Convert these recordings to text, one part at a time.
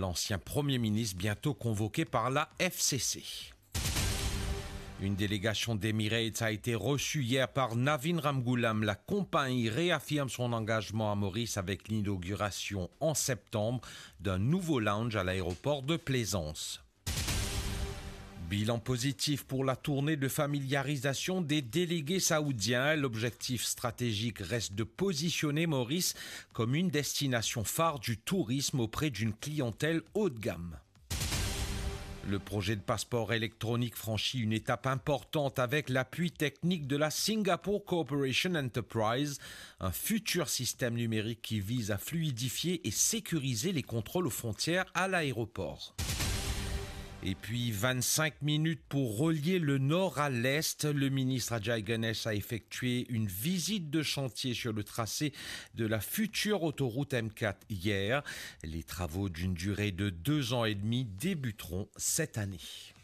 l'ancien Premier ministre bientôt convoqué par la FCC. Une délégation d'Emirates a été reçue hier par Navin Ramgoolam. La compagnie réaffirme son engagement à Maurice avec l'inauguration en septembre d'un nouveau lounge à l'aéroport de Plaisance. Bilan positif pour la tournée de familiarisation des délégués saoudiens. L'objectif stratégique reste de positionner Maurice comme une destination phare du tourisme auprès d'une clientèle haut de gamme. Le projet de passeport électronique franchit une étape importante avec l'appui technique de la Singapore Cooperation Enterprise, un futur système numérique qui vise à fluidifier et sécuriser les contrôles aux frontières à l'aéroport. Et puis 25 minutes pour relier le nord à l'est. Le ministre Ajay Ganesh a effectué une visite de chantier sur le tracé de la future autoroute M4 hier. Les travaux d'une durée de 2 ans et demi débuteront cette année.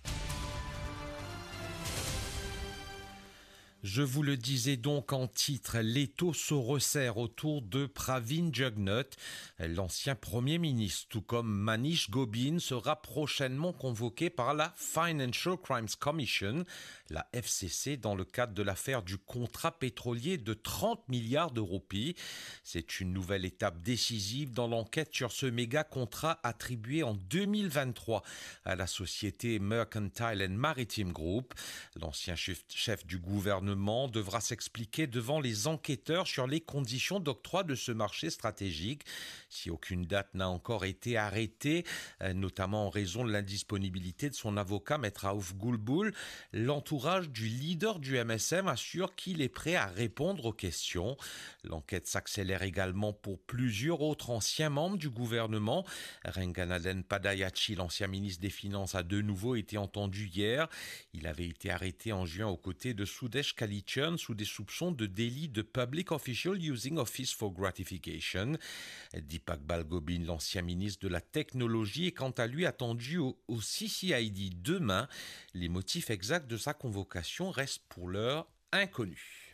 Je vous le disais donc en titre, l'étau se resserre autour de Pravin Jugnauth. L'ancien Premier ministre, tout comme Manish Gobin, sera prochainement convoqué par la Financial Crimes Commission, la FCC, dans le cadre de l'affaire du contrat pétrolier de 30 milliards de roupies. C'est une nouvelle étape décisive dans l'enquête sur ce méga contrat attribué en 2023 à la société Mercantile and Maritime Group. L'ancien chef du gouvernement devra s'expliquer devant les enquêteurs sur les conditions d'octroi de ce marché stratégique. Si aucune date n'a encore été arrêtée, notamment en raison de l'indisponibilité de son avocat, Maître Raouf Goulboul, l'entourage du leader du MSM assure qu'il est prêt à répondre aux questions. L'enquête s'accélère également pour plusieurs autres anciens membres du gouvernement. Renganaden Padayachi, l'ancien ministre des Finances, a de nouveau été entendu hier. Il avait été arrêté en juin aux côtés de Sudesh Kalichern sous des soupçons de délit de public official using office for gratification. Deepak Balgobin, l'ancien ministre de la Technologie, est quant à lui attendu au CCID demain. Les motifs exacts de sa convocation restent pour l'heure inconnus.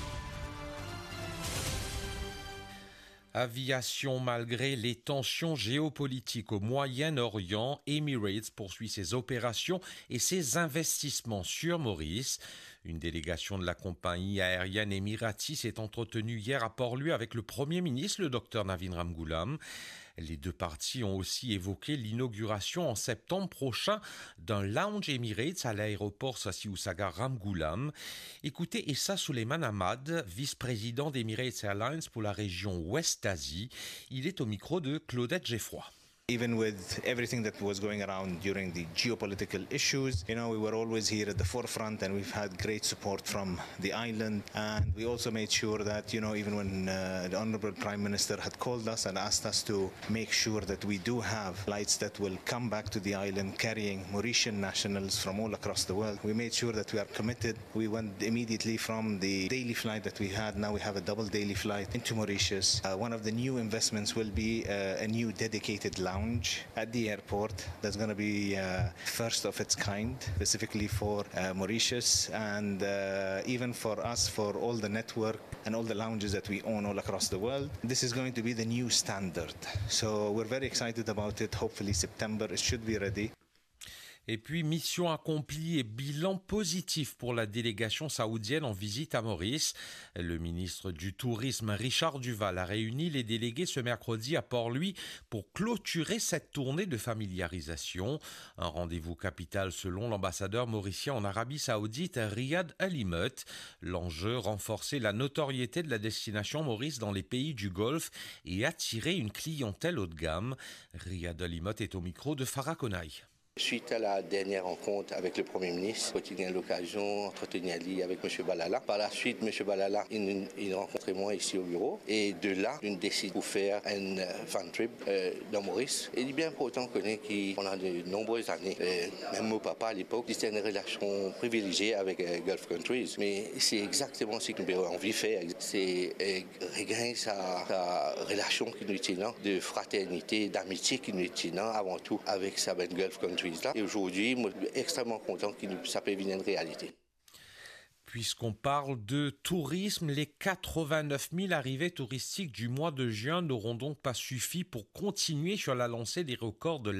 Aviation, malgré les tensions géopolitiques au Moyen-Orient, Emirates poursuit ses opérations et ses investissements sur Maurice. Une délégation de la compagnie aérienne émirati s'est entretenue hier à Port-Louis avec le Premier ministre, le Dr Navin Ramgoolam. Les deux parties ont aussi évoqué l'inauguration en septembre prochain d'un lounge Emirates à l'aéroport Sassiou Sagar Ramgoolam. Écoutez Issa Suleiman Ahmad, vice-président d'Emirates Airlines pour la région Ouest-Asie. Il est au micro de Claudette Geffroy. Even with everything that was going around during the geopolitical issues, we were always here at the forefront, and we've had great support from the island. And we also made sure that, even when the Honorable Prime Minister had called us and asked us to make sure that we do have flights that will come back to the island carrying Mauritian nationals from all across the world, we made sure that we are committed. We went immediately from the daily flight that we had. Now we have a double daily flight into Mauritius. One of the new investments will be a new dedicated lounge at the airport that's going to be first of its kind, specifically for Mauritius, and even for us, for all the network and all the lounges that we own all across the world. This is going to be the new standard. So we're very excited about it. Hopefully September it should be ready. Et puis, mission accomplie et bilan positif pour la délégation saoudienne en visite à Maurice. Le ministre du Tourisme, Richard Duval, a réuni les délégués ce mercredi à Port-Louis pour clôturer cette tournée de familiarisation. Un rendez-vous capital selon l'ambassadeur mauricien en Arabie Saoudite, Riyad Alimut. L'enjeu, renforcer la notoriété de la destination Maurice dans les pays du Golfe et attirer une clientèle haut de gamme. Riyad Alimut est au micro de Farah Konaï. Suite à la dernière rencontre avec le Premier ministre, j'ai eu l'occasion d'entretenir un lien avec M. Balala. Par la suite, M. Balala, il rencontrait moi ici au bureau. Et de là, on décide de faire un fan trip dans Maurice. Il est bien important qu'on a de nombreuses années, même mon papa à l'époque, c'était une relation privilégiée avec Gulf Countries. Mais c'est exactement ce qu'on a envie de faire. C'est regagner sa relation qui nous tient, de fraternité, d'amitié qui nous tient avant tout avec sa Gulf Countries. Et aujourd'hui, je suis extrêmement content que ça peut devenir une réalité. Puisqu'on parle de tourisme, les 89 000 arrivées touristiques du mois de juin n'auront donc pas suffi pour continuer sur la lancée des records de